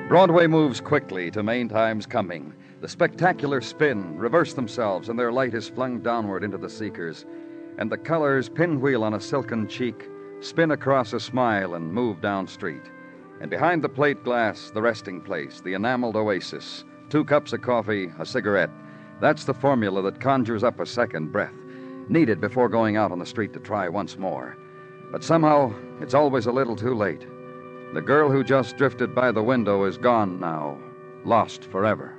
Broadway moves quickly to main time's coming. The spectacular spin, reverse themselves, and their light is flung downward into the seekers. And the colors pinwheel on a silken cheek, spin across a smile, and move down street. And behind the plate glass, the resting place, the enameled oasis, 2 cups of coffee, a cigarette. That's the formula that conjures up a second breath, needed before going out on the street to try once more. But somehow, it's always a little too late. The girl who just drifted by the window is gone now, lost forever.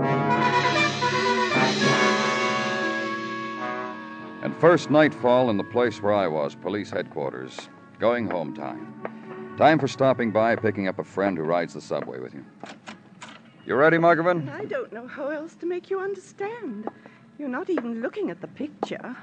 And first nightfall in the place where I was, police headquarters. Going home time. Time for stopping by, picking up a friend who rides the subway with you. You ready, Margovin? I don't know how else to make you understand. You're not even looking at the picture.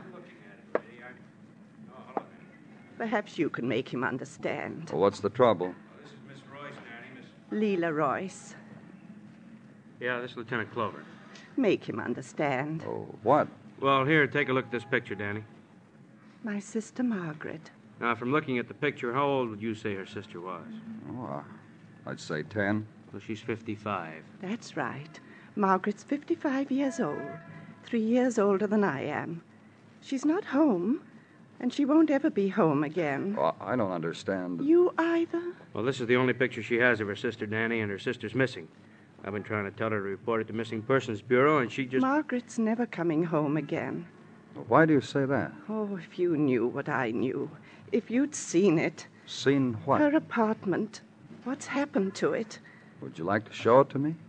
Perhaps you can make him understand. Well, what's the trouble? This is Miss Royce, Danny. Leela Royce. Yeah, this is Lieutenant Clover. Make him understand. Oh, what? Well, here, take a look at this picture, Danny. My sister Margaret. Now, from looking at the picture, how old would you say her sister was? Oh, I'd say 10. Well, she's 55. That's right. Margaret's 55 years old. 3 years older than I am. She's not home, and she won't ever be home again. Well, I don't understand. You either? Well, this is the only picture she has of her sister, Danny, and her sister's missing. I've been trying to tell her to report it to Missing Persons Bureau, and she just... Margaret's never coming home again. Why do you say that? Oh, if you knew what I knew. If you'd seen it. Seen what? Her apartment. What's happened to it? Would you like to show it to me?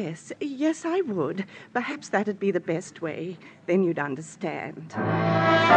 Yes, I would. Perhaps that'd be the best way. Then you'd understand.